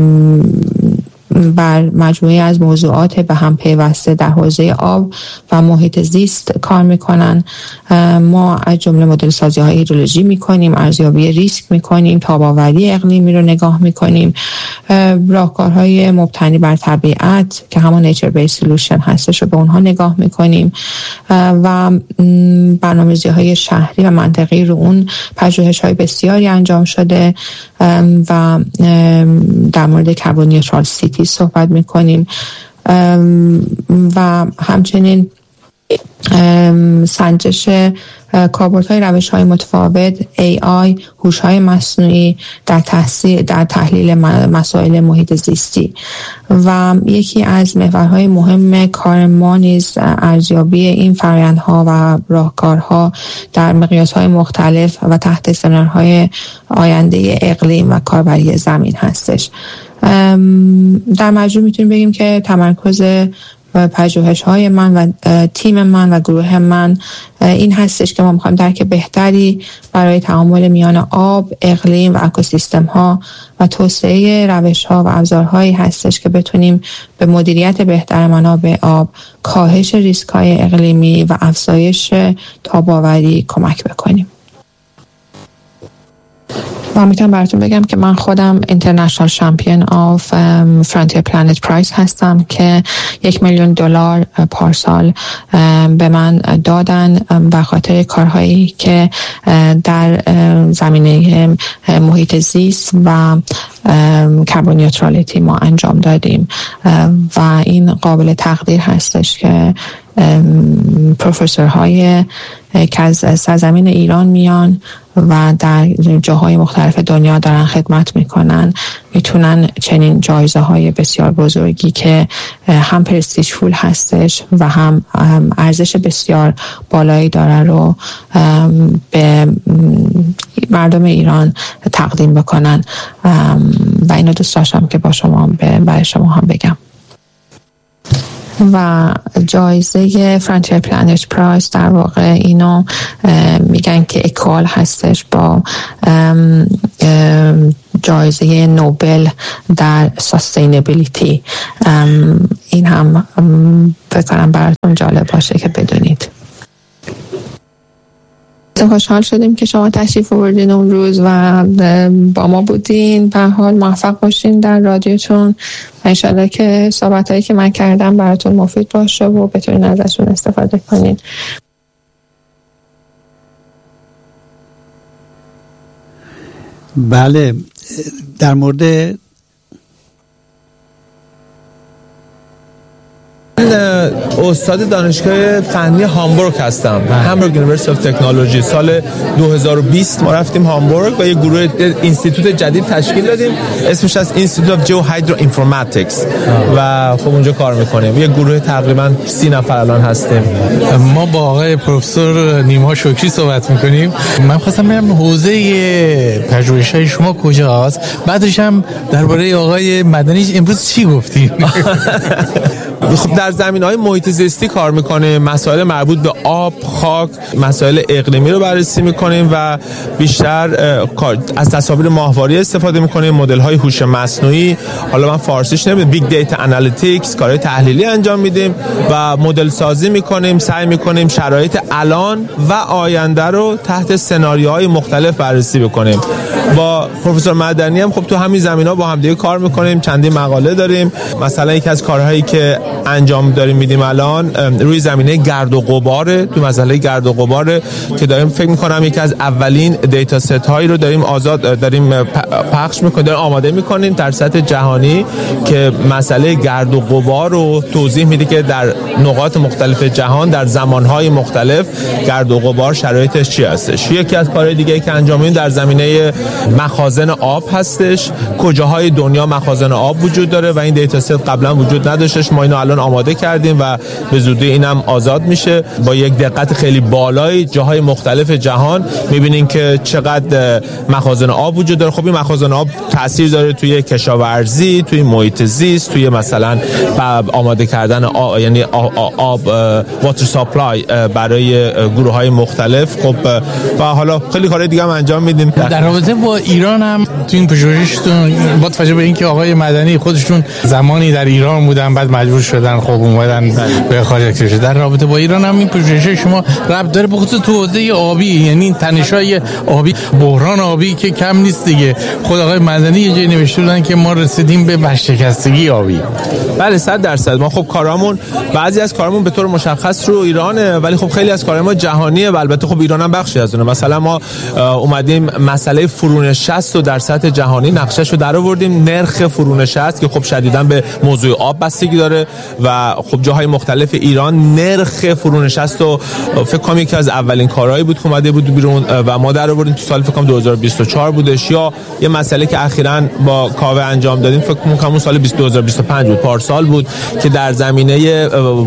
بر مجموعه از موضوعات به هم پیوسته در حوزه آب و محیط زیست کار میکنن. ما از جمله مدل سازی های هیدرولوژی میکنیم، ارزیابی ریسک میکنیم، تاب‌آوری اقلیمی رو نگاه میکنیم، راهکارهای مبتنی بر طبیعت که همون nature based solution هستش رو به اونها نگاه میکنیم و برنامه‌ریزی های شهری و منطقی رو اون پژوهش های بسیاری انجام شده و در مورد کربن نیوترال سیتی صحبت میکنیم و همچنین سنجش کاربردهای روش‌های متفاوت، ای آی، هوش‌های مصنوعی در تحصیل در تحلیل مسائل محیط زیستی. و یکی از محورهای مهم کار ما نیز ارزیابی این فرآیندها و راهکارها در مقیاس‌های مختلف و تحت سناریوهای آینده اقلیم و کاربری زمین هستش. در مجموع میتونیم بگیم که تمرکز و پژوهش‌های من و تیم من و گروه من این هستش که ما می‌خوایم درک بهتری برای تعامل میان آب، اقلیم و اکوسیستم‌ها و توسعه روش‌ها و ابزارهایی هستش که بتونیم به مدیریت بهتر منابع آب، کاهش ریسک‌های اقلیمی و افزایش تاب‌آوری کمک بکنیم. و میتونم براتون بگم که من خودم اینترنشنال چمپیون آف فرانتیر پلنت پرایز هستم که یک میلیون دلار پارسال به من دادن به خاطر کارهایی که در زمینه محیط زیست و کربن نیوترالیتی ما انجام دادیم و این قابل تقدیر هستش که پروفسورهای که از سرزمین ایران میان و در جاهای مختلف دنیا دارن خدمت میکنن میتونن چنین جایزه های بسیار بزرگی که هم پرستیژفول هستش و هم ارزش بسیار بالایی داره رو به مردم ایران تقدیم بکنن و اینو دوست داشتم که با شما برای شما هم بگم. و جایزه فرانتیر پلنت پرایز در واقع اینو میگن که اکوال هستش با جایزه نوبل در سستینبیلیتی. این هم فکر کنم براتون جالب باشه که بدونید. خوشحال شدیم که شما تشریف آوردین اون روز و با ما بودین. به هر حال موفق باشین در رادیوتون. انشالله که صحبتایی که من کردم براتون مفید باشه و بتونین ازشون استفاده کنین. بله، در مورد استاد دانشگاه فنی هامبورگ هستم، هامبورگ یونیورسیتی آف تکنولوژی. سال دو هزار و بیست ما رفتیم هامبورگ و یه گروه اینستیتوت جدید تشکیل دادیم، اسمش از اینستیتوت آف جیو هایدرو اینفورماتیکس و خب اونجا کار میکنیم. یه گروه تقریبا سی نفر الان هستیم. ما با آقای پروفسور نیما شکری صحبت میکنیم. من خواستم ببینم حوزه پژوهش‌های شما کجاست، بعدش هم درباره آقای مدنی امروز چی گفتیم؟ خب در زمینه‌های محیط زیستی کار میکنیم، مسائل مربوط به آب، خاک، مسائل اقلیمی رو بررسی میکنیم و بیشتر از تصاویر ماهواره استفاده میکنیم، مدل‌های هوش مصنوعی، حالا من فارسیش نمیدونم، بیگ دیتا آنالیتیکس، کارهای تحلیلی انجام میدیم و مدل سازی میکنیم. سعی میکنیم شرایط الان و آینده رو تحت سناریوهای مختلف بررسی بکنیم. با پروفسور مدنی هم خب تو همین زمینا با هم دیگه کار میکنیم، چندین مقاله داریم. مثلا یکی از کارهایی که انجام داریم میدیم الان روی زمینه گرد و غبار، تو مسئله گرد و غبار که داریم فکر میکنم یکی از اولین دیتا ست هایی رو داریم آزاد داریم پخش میکنیم، داریم آماده میکنیم در سطح جهانی که مسئله گرد و غبار رو توضیح میده که در نقاط مختلف جهان در زمانهای مختلف گرد و غبار شرایطش چی هستش. یکی از کارهای دیگه که انجام میدیم در زمینه مخازن آب هستش، کجاهای دنیا مخازن آب وجود داره و این دیتا ست قبلا وجود نداشتش. ما اینو الان آماده کردیم و به زودی اینم آزاد میشه. با یک دقت خیلی بالای جاهای مختلف جهان میبینین که چقدر مخازن آب وجود داره. خب این مخازن آب تاثیر داره توی کشاورزی، توی محیط زیست، توی مثلا آماده کردن آب، یعنی آب واتر سپلای برای گروه های مختلف. خب و حالا خیلی کارهای دیگه هم انجام میدیم. در رابطه با ایران هم تو این پژوهشتون با توجه به اینکه آقای مدنی خودشون زمانی در ایران بودن بعد مجبور شدن خب اومدن به خارج کشور، در رابطه با ایران هم این پژوهش شما ربط داره به خصوص تو حوزه آبی، یعنی تنش‌های آبی، بحران آبی که کم نیست دیگه. خود آقای مدنی یه جایی نوشته بودن که ما رسیدیم به ورشکستگی آبی. بله صد درصد. ما خب کارامون بعضی از کارامون به طور مشخص رو ایرانه، ولی خب خیلی از کارامون جهانیه و البته خب ایران هم بخشی از اونه. مثلا ما اومدیم مسئله فرونشست رو در سطح جهانی نقشه‌شو رو در آوردیم، نرخ فرونشست که خب شدیداً به موضوع آب بستگی داره و خب جاهای مختلف ایران نرخ فرونشست رو فکر کنم یکی از اولین کارهایی بود که اومده بود بیرون و ما در آوردیم تو سال فکر کنم دو هزار و بیست و چهار بودش. یا یه مسئله که اخیراً با کاوه انجام دادیم فکر کنم اون سال دو هزار و بیست و پنج بود، پارسال بود، که در زمینه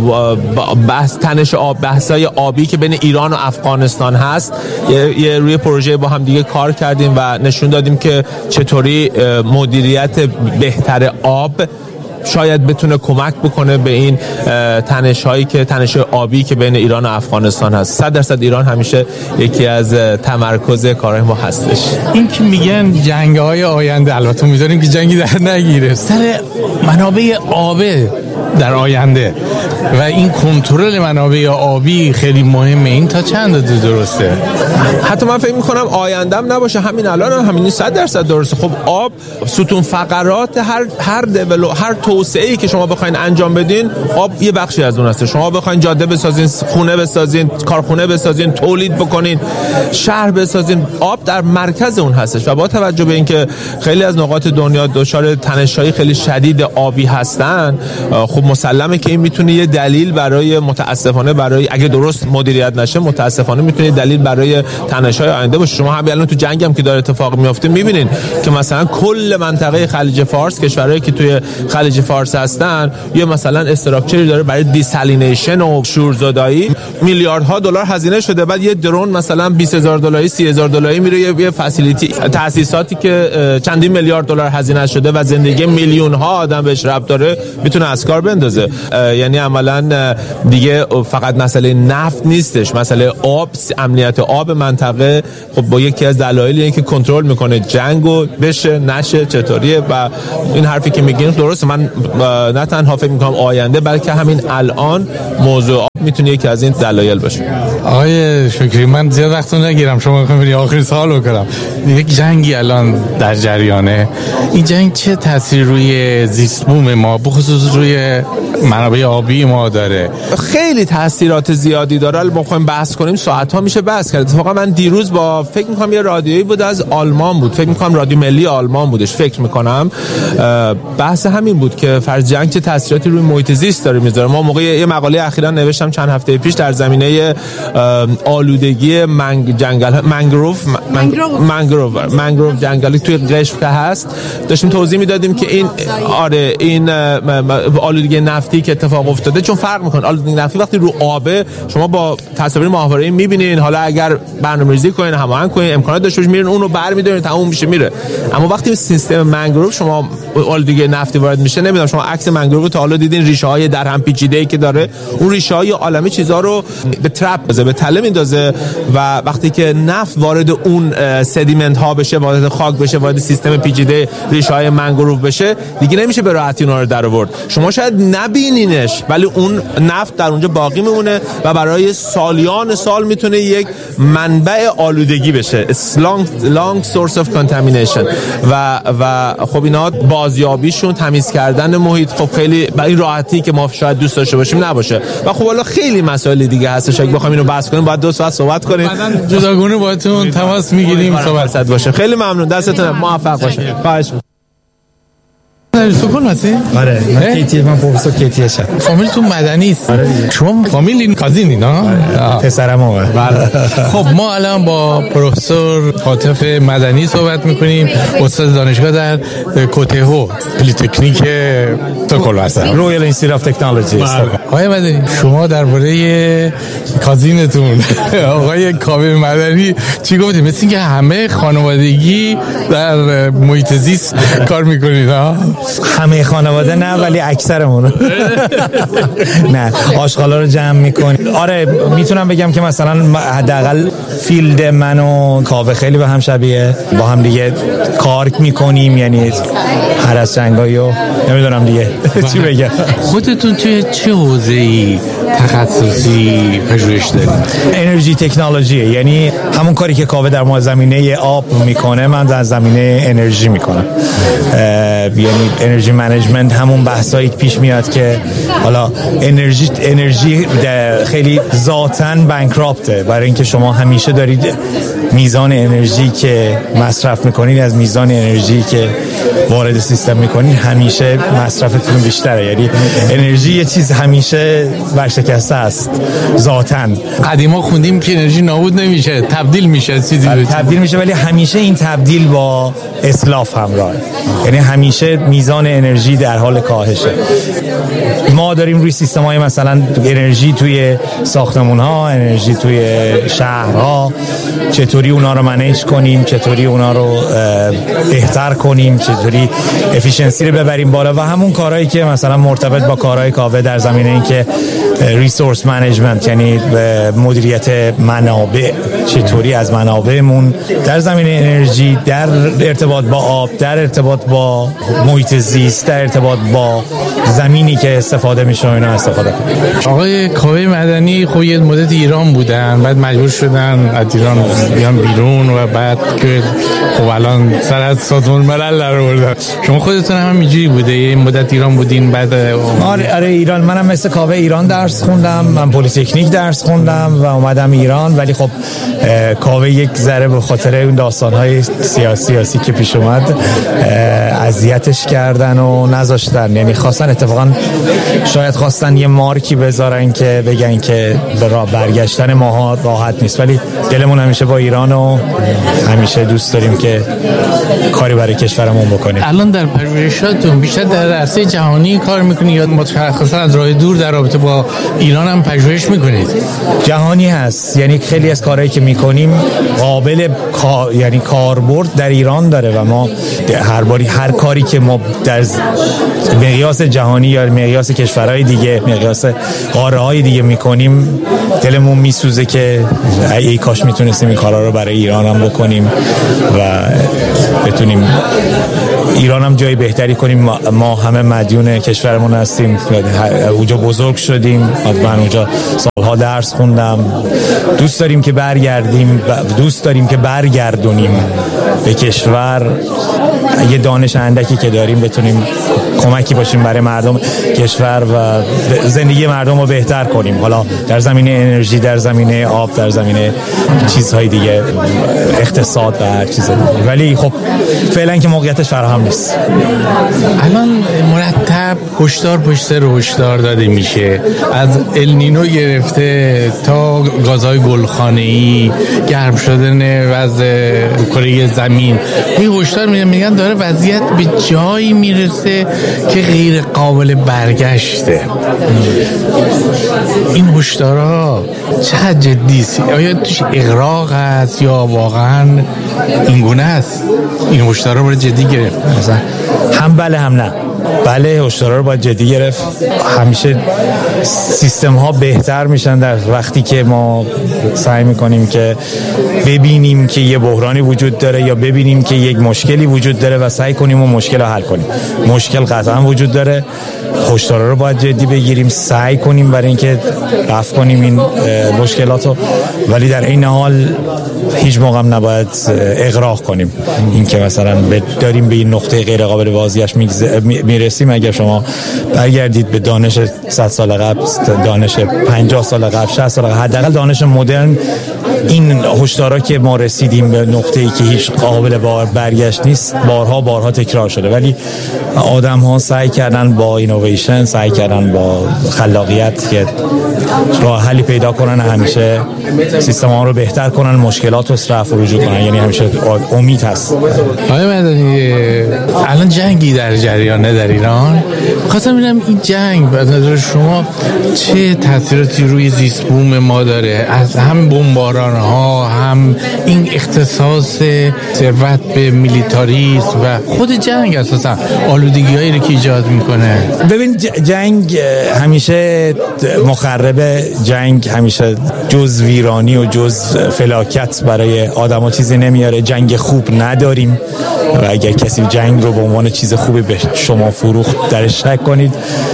بحث تنش آب، بحث‌های آبی که بین ایران و افغانستان هست، یه, یه روی پروژه با هم دیگه کار کردیم و نشون دادیم که چطوری مدیریت بهتر آب شاید بتونه کمک بکنه به این تنش هایی که تنش آبی که بین ایران و افغانستان هست. صد درصد ایران همیشه یکی از تمرکز کارهای ما هستش. این که میگن جنگ های آینده، البته میذاریم که جنگی در نگیره، سر منابع آبه در آینده و این کنترل منابع آبی خیلی مهمه. این تا چند حد درسته؟ حتی من فکر میکنم آیندهم نباشه، همین الان هم همین صد درصد درسته. خب آب ستون فقرات هر هر دیولو هر توسعه‌ای که شما بخواید انجام بدین، آب یه بخشی از اون هست. شما بخواید جاده بسازین، خونه بسازین، کارخونه بسازین، تولید بکنین، شهر بسازین، آب در مرکز اون هستش. و با توجه به اینکه خیلی از نقاط دنیا دچار تنش‌های خیلی شدید آبی هستن، خب مسلمه که این میتونه یه دلیل برای متاسفانه برای اگه درست مدیریت نشه متاسفانه میتونه دلیل برای تنش‌های آینده باشه. شما همین الان تو جنگ هم که داره اتفاق میفته میبینین که مثلا کل منطقه خلیج فارس، کشورهایی که توی خلیج فارس هستن، یه مثلا استراکچری داره برای دیسالینیشن و شورزدایی، میلیاردها دلار هزینه شده، بعد یه درون مثلا بیست هزار دلاری سی هزار دلاری میره یه فسیلیتی تاسیساتی که چندین میلیارد دلار هزینه شده و زندگی میلیون ها آدم بهش ربط داره میتونه از کار بندازه. یعنی عملا دیگه فقط مسئله نفت نیستش، مسئله آب، امنیت آب منطقه خب با یکی از دلایلی اینه که کنترل میکنه جنگو بشه نشه چطوریه. و این حرفی که میگین درسته. من نه تنها فکر میکنم آینده بلکه همین الان موضوع آب میتونه یکی از این دلایل باشه. آقای شکری من زیاد وقتتون نگیرم، شما میخوام برید آخر سوال بکنم. یک جنگی الان در جریانه، این جنگ چه تأثیری روی زیست بوم ما بخصوص روی منابع آبی ما داره. خیلی تاثیرات زیادی داره. ما بخوایم بحث کنیم ساعت ها میشه بحث کرد. اتفاقا من دیروز با فکر میکنم یه رادیویی بود از آلمان بود، فکر میکنم رادیو ملی آلمان بودش، فکر میکنم بحث همین بود که فرض جنگ چه تاثیراتی روی محیط زیست داره میذاره. ما موقع یه مقاله اخیرا نوشتم چند هفته پیش در زمینه آلودگی منگ جنگل منگروف منگروف منگروف جنگلی توی قشم که هست، داشتیم توضیح میدادیم که این آره این آلودگی نفتی که اتفاق افتاده چون فرق میکنه. آلودگی نفتی وقتی رو آبه شما با تصاویر ماهواره‌ای میبینین، حالا اگر برنامه‌ریزی کنین هماهنگ کنین امکانات داشته باشین میرین اون رو برمی‌دارین تموم میشه میره. اما وقتی سیستم منگروف شما آلودگی نفتی وارد میشه، نمیدونم شما عکس منگروف رو تا حالا دیدین، ریشه‌های در هم پیچیده‌ای که داره، اون ریشه‌های عالمه چیزا رو به ترپ بزنه، به تله میندازه و وقتی که نفت وارد اون سدیمنت ها بشه، وارد خاک بشه، وارد سیستم پیچیده ریشه‌های منگروف بشه، دیگه نمیشه به راحتی اونها رو در آورد. شما شاید نبینینش ولی اون نفت در اونجا باقی میمونه و برای سالیان سال میتونه یک منبع آلودگی بشه. It's long, long source of contamination و و خب اینا بازیابیشون، تمیز کردن محیط خب خیلی با این راحتی که ما شاید دوست داشته باشیم نباشه. و خب حالا خیلی مسائل دیگه هستش، اگه بخوایم اینو بحث کنیم باید دو ساعت صحبت کنیم. بعدن جداگونه باهاتون تماس میگیریم صحبت باشه. خیلی ممنون، دستتون موفق باشه. خواهش می‌کنم. سکون هستی؟ آره من کیتی من پروفسور کیتی هستم. فامیلتون مدنی است. آره شما فامیلی کازینی نه؟ پسرم آره. خب ما الان با پروفسور عاطف مدنی صحبت میکنیم، استاد دانشگاه در کوتهو پلی‌تکنیک استکهلم هستن. رویال اینستیتوت آف تکنولوژی. آقای مدنی شما درباره کازینتون آقای کاوه مدنی چی گفتید؟ مثل اینکه همه خانوادگی در محیط زیست کار میکنید ها؟ همه خانواده نه ولی اکثرمون نه آشغالا رو جمع میکنیم. آره میتونم بگم که مثلا حداقل فیلد من و کاوه خیلی به هم شبیه، با هم دیگه کار میکنیم، یعنی هر از جنگایی و نمیدونم دیگه چی بگم. خودتون توی چه حوزه‌ای تخصصی پژوهش دارید؟ انرژی تکنولوژی، یعنی همون کاری که کاوه در ما زمینه آب میکنه من در زمینه انرژی میکنم. یعنی انرژی منیجمنت، همون بحثایی پیش میاد که حالا انرژی انرژی خیلی ذاتاً بانکراپته، برای اینکه شما همیشه دارید میزان انرژی که مصرف میکنید از میزان انرژی که وارد سیستم میکنید همیشه مصرفتون بیشتره. یعنی انرژی یه چیز همیشه ورشکسته است ذاتاً. قدیما خوندیم که انرژی نابود نمیشه، تبدیل میشه چیزی به تبدیل میشه، ولی همیشه این تبدیل با اسلاف همراه، یعنی همیشه میزان انرژی در حال کاهشه. ما داریم روی سیستم های مثلا انرژی توی ساختمون ها، انرژی توی شهرها، چطوری اونا رو منیج کنیم، چطوری اونا رو بهتر کنیم، چطوری افیشنسی رو ببریم بالا و همون کارهایی که مثلا مرتبط با کارهای کاوه در زمینه این که ریسورس منیجمنت، یعنی مدیریت منابع، چطوری از منابعمون در زمینه انرژی، در ارتباط با آب، در ارتباط با محیط زیست، در ارتباط با زمینی که استفاده میشه اینا استفاده کنیم. آقای کاوه مدنی خب یه مدت ایران بودن، بعد مجبور شدن از ایران بیان بیرون و بعد که خب الان سر از سازمان ملل در آوردن. شما خودتون هم اینجوری بوده یه مدت ایران بودین بعد؟ آره آره ایران، منم مثل کاوه ایران درس خوندم، من پلی‌تکنیک درس خوندم و اومدم ایران، ولی خب کاوه یک ذره به خاطر اون داستان‌های سیاسی سیاسی که پیش اومد اذیتش کردن و نذاشتن، یعنی خواستن اتفاقا شاید خواستن یه مارکی بذارن که بگن که برای برگشتن ماها راحت نیست، ولی دلمون همیشه با ایران و همیشه دوست داریم که کاری برای کشورمون بکنیم. الان در پژوهشاتون بیشتر در عرصه جهانی کار میکنید یا متخصصا از راه دور در رابطه با ایران هم پژوهش میکنید؟ جهانی هست، یعنی خیلی از کارهایی که میکنیم قابل کا... یعنی کاربرد در ایران داره و ما هر باری هر کاری که ما در مقیاس جهانی یا مقیاس کشورهای دیگه، مقیاس قاره‌های دیگه میکنیم، دلمون میسوزه که ای کاش میتونستیم این کارا رو برای ایران هم بکنیم و بتونیم ایران هم جای بهتری کنیم. ما همه مدیون کشورمون هستیم، اونجا بزرگ شدیم، من اونجا سالها درس خوندم، دوست داریم که برگردیم، دوست داریم که برگردونیم به کشور، یه دانش اندکی که داریم بتونیم کمکی باشیم برای مردم کشور و زندگی مردم رو بهتر کنیم، حالا در زمینه انرژی، در زمینه آب، در زمینه چیزهای دیگه، اقتصاد و هر چیز دیگه. ولی خب فعلا که موقعیتش فراهم نیست. الان مرتب هشدار پشت سر هشدار داده میشه، از النینو گرفته تا گازهای گلخانه‌ای، گرم شدن وضع کره زمین. این هشدار میگن میگن داره وضعیت به جایی میرسه که غیر قابل برگشته. این هشدارها چقدر جدی است؟ آیا توش اغراق است یا واقعا این گونه است؟ این هشدارها باید جدی گرفت؟ هم بله هم نه. بله هشدارا رو باید جدی گرفت. همیشه سیستم ها بهتر میشن در وقتی که ما سعی میکنیم که ببینیم که یه بحرانی وجود داره یا ببینیم که یک مشکلی وجود داره و سعی کنیم اون مشکل رو حل کنیم. مشکل قطعا وجود داره، هشدارا رو باید جدی بگیریم، سعی کنیم برای اینکه رفع کنیم این مشکلات رو، ولی در این حال هیچ موقع هم نباید اغراق کنیم. این که مثلا داریم به این نقطه غیر قابل بازگشت میرسیم. اگر شما برگردید به دانش صد سال قبل، دانش پنجاه سال قبل، شصت سال قبل، حداقل دانش مدرن، این هشدارا که ما رسیدیم به نقطه‌ای که هیچ قابل بار برگشت نیست، بارها بارها تکرار شده، ولی آدم‌ها سعی کردن با اینویشن، سعی کردن با خلاقیت که راه حلی پیدا کنن، همیشه سیستم‌ها رو بهتر کنن، مشکلات رو رفع و رجوع کنن. یعنی همیشه امید هست. آقای مدنی، الان جنگی در جریانه در ایران. خواستم ببینم این جنگ به نظر شما چه تاثیراتی روی زیست بوم ما داره؟ از هم بمباران ها، هم این اختصاص ثروت به میلیتاریسم و خود جنگ اساسا آلودگی هایی رو که ایجاد میکنه. ببین جنگ همیشه مخربه، جنگ همیشه جز ویرانی و جز فلاکت برای آدم ها چیزی نمیاره. جنگ خوب نداریم و اگر کسی جنگ رو به عنوان چیز خوبی به شما فروخت درش شک کنید.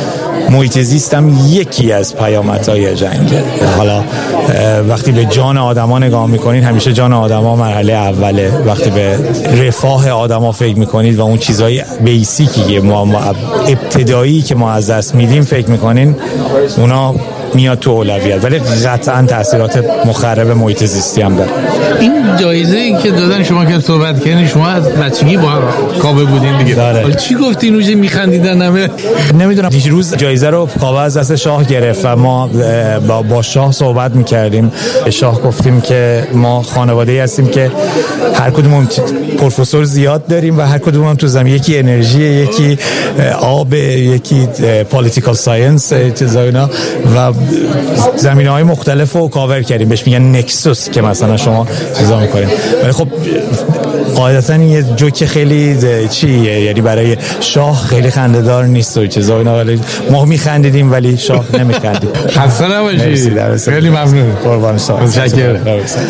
محیط زیست هم یکی از پیامدهای جنگه. حالا وقتی به جان آدما نگاه میکنید، همیشه جان آدما مرحله اوله. وقتی به رفاه آدما فکر میکنید و اون چیزهای بیسیکی که ما, ما ابتدایی که ما از دست میدیم فکر میکنین، اونا میاد تو اولویت، ولی قطعا تاثیرات مخرب محیط زیستی هم داره. این جایزه که دادن شما که صحبت کردین، شما از بچگی با کاوه بودین دیگه. حالا چی گفتین روزی میخندیدن همه؟ نمیدونم. دیروز جایزه رو کاوه از دست شاه گرفت و ما با, با شاه صحبت میکردیم. شاه گفتیم که ما خانواده‌ای هستیم که هر کدوم پروفسور زیاد داریم و هر کدوم هم تو زمین، یکی انرژی، یکی آب، یکی پالیتیکال ساینس، چیزا اینا، و زمینه‌های مختلف رو کاور کردیم. بهش میگن نکسوس که مثلا شما چیزا می‌کنید. ولی خب قاعدتاً یه جوک خیلی چیه، یعنی برای شاه خیلی خنده‌دار نیست و چیزا اینا، ولی ما می‌خندیدیم ولی شاه نمی‌خندید. خسته نباشید. خیلی ممنون. قربان شما. متشکرم.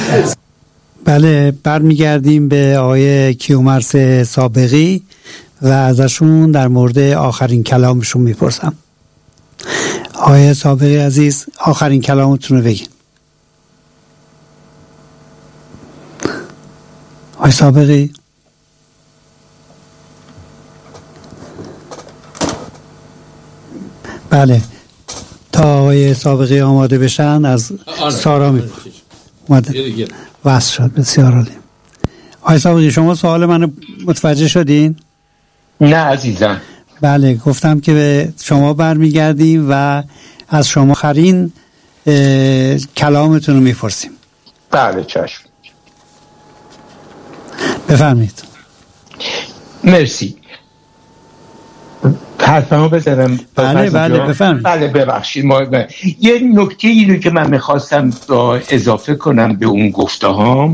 بله، برمیگردیم به آقای کیومرث سابقی و ازشون در مورد آخرین کلامشون میپرسم. آقای سابقی عزیز، آخرین کلامتون رو بگین. آقای سابقی. بله، تا آقای سابقی آماده بشن از سارا میپرسم. اومده وصل شد. بسیار عالی. آقای سابقی، شما سوال منو متوجه شدین؟ نه عزیزم. بله، گفتم که به شما برمیگردیم و از شما آخرین کلامتون رو میپرسیم. بله چشم. بفرمایید. مرسی. حرفمو بزنم. بله بله بفرمایید. بله ببخشید. ما یه نکته ای رو که من میخواستم اضافه کنم به اون گفته هام،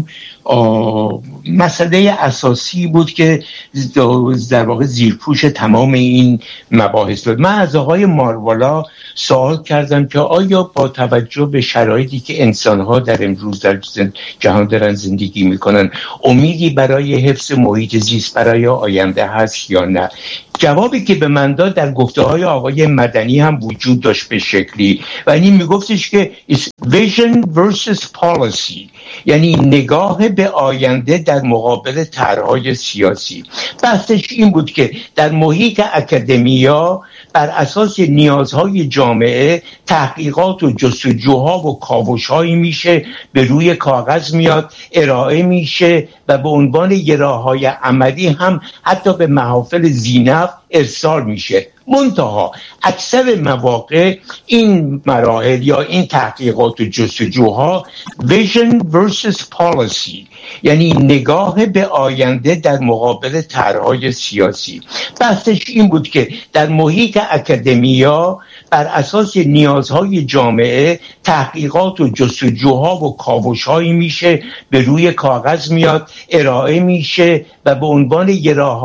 مسئله اساسی بود که در واقع زیرپوش تمام این مباحث بود. من از آقای ماروالا سوال کردم که آیا با توجه به شرایطی که انسان‌ها در امروز در جهان دارن زندگی میکنن، امیدی برای حفظ محیط زیست برای آینده هست یا نه؟ جوابی که به من داد در گفته‌های آقای مدنی هم وجود داشت به شکلی، و این میگفتش که vision versus policy، یعنی نگاه به آینده در مقابل طرح‌های سیاسی. بحثش این بود که در محیط اکادمیا بر اساس نیازهای جامعه تحقیقات و جستجوها و کاوش‌هایی میشه به روی کاغذ میاد، ارائه میشه و به عنوان یه راه‌های عملی هم حتی به محافل ذی‌نفع ارسال میشه. منتها اکثر مواقع این مراحل یا این تحقیقات و جستجوها vision versus policy، یعنی نگاه به آینده در مقابل طرح‌های سیاسی. بحثش این بود که در محیط اکادمیا بر اساس نیازهای جامعه تحقیقات و جستجوها و کاوش‌هایی میشه به روی کاغذ میاد، ارائه میشه و به عنوان یه راه